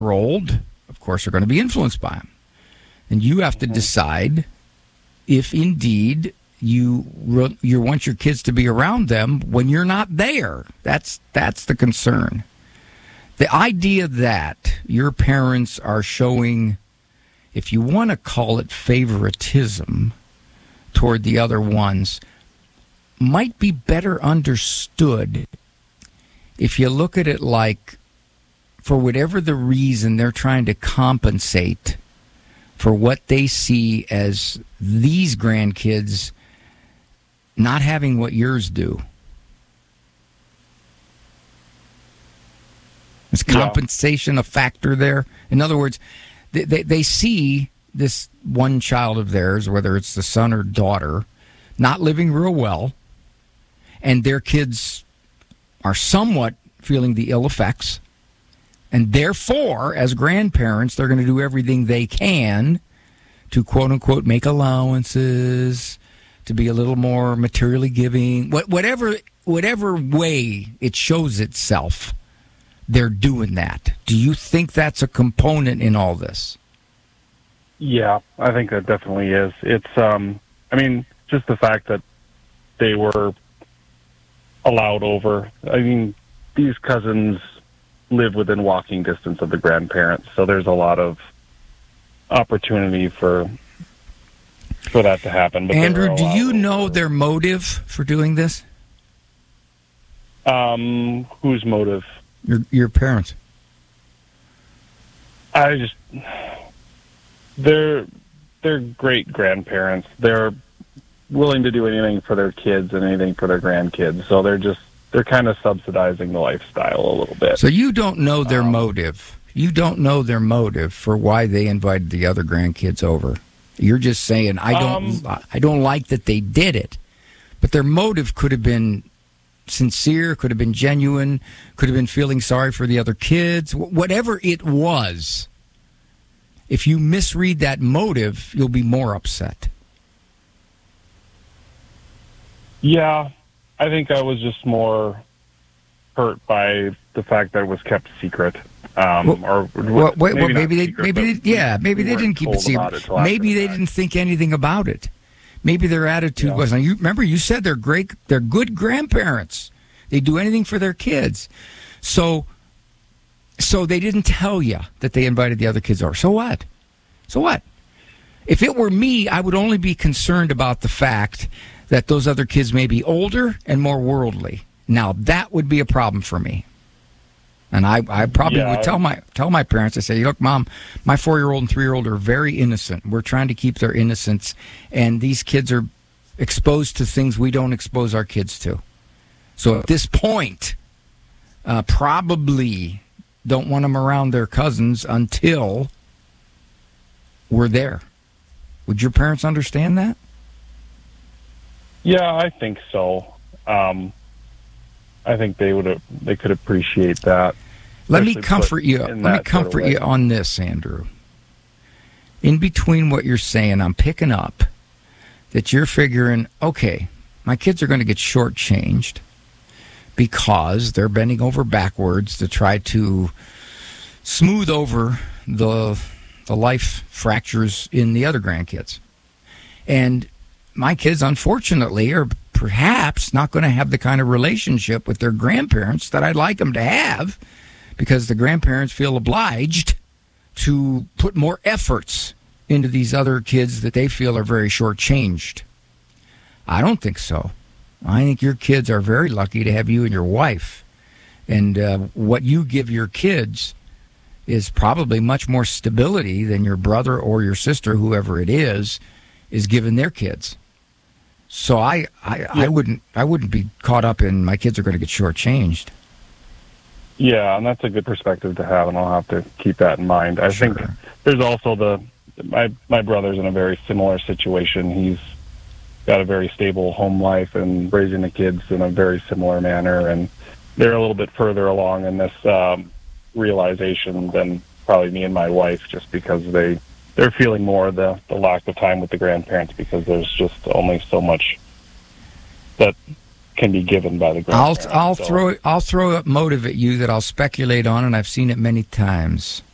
old, of course, are going to be influenced by them. And you have to decide if indeed you want your kids to be around them when you're not there. That's the concern. The idea that your parents are showing, if you want to call it favoritism toward the other ones, might be better understood if you look at it like, for whatever the reason, they're trying to compensate for what they see as these grandkids not having what yours do. Is compensation a factor there? In other words, they see this one child of theirs, whether it's the son or daughter, not living real well, and their kids are somewhat feeling the ill effects. And therefore, as grandparents, they're going to do everything they can to, quote-unquote, make allowances, to be a little more materially giving. Whatever way it shows itself, they're doing that. Do you think that's a component in all this? Yeah, I think that definitely is. It's, just the fact that they were allowed over. I mean, these cousins live within walking distance of the grandparents, so there's a lot of opportunity for that to happen. But Andrew, do you know their motive for doing this? Whose motive? Your parents. They're great grandparents. They're willing to do anything for their kids and anything for their grandkids. So they're kind of subsidizing the lifestyle a little bit. So you don't know their motive. You don't know their motive for why they invited the other grandkids over. You're just saying, I don't like that they did it. But their motive could have been sincere, could have been genuine, could have been feeling sorry for the other kids. Whatever it was, if you misread that motive, you'll be more upset. Yeah, I think I was just more hurt by the fact that it was kept secret. Maybe they didn't keep it secret. Maybe they didn't think anything about it. Maybe their attitude was. You remember, you said they're good grandparents. They do anything for their kids. So they didn't tell you that they invited the other kids over. So what? If it were me, I would only be concerned about the fact that those other kids may be older and more worldly. Now, that would be a problem for me. And I probably would tell my parents, I say, look, Mom, my 4-year-old and 3-year-old are very innocent. We're trying to keep their innocence, and these kids are exposed to things we don't expose our kids to. So at this point, probably don't want them around their cousins until we're there. Would your parents understand that? Yeah, I think so. I think they could appreciate that. Let me comfort you. Let me comfort you on this, Andrew. In between what you're saying, I'm picking up that you're figuring, okay, my kids are going to get shortchanged because they're bending over backwards to try to smooth over the life fractures in the other grandkids. And my kids, unfortunately, are perhaps not going to have the kind of relationship with their grandparents that I'd like them to have, because the grandparents feel obliged to put more efforts into these other kids that they feel are very shortchanged. I don't think so. I think your kids are very lucky to have you and your wife. And what you give your kids is probably much more stability than your brother or your sister, whoever it is giving their kids. So I wouldn't be caught up in my kids are going to get shortchanged. Yeah, and that's a good perspective to have, and I'll have to keep that in mind. I think there's also my brother's in a very similar situation. He's got a very stable home life and raising the kids in a very similar manner, and they're a little bit further along in this realization than probably me and my wife, just because they're feeling more the lack of time with the grandparents, because there's just only so much that can be given by the grandparents. I'll throw a motive at you that I'll speculate on, and I've seen it many times.